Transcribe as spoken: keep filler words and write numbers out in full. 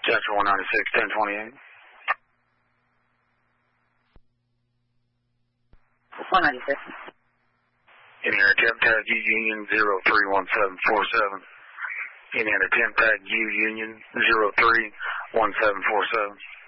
Central one ninety-six, ten twenty-eight. one ninety-six. Indiana Temp Tag U Union zero three one seven four seven. Indiana Temp Tag U Union zero three one seven four seven.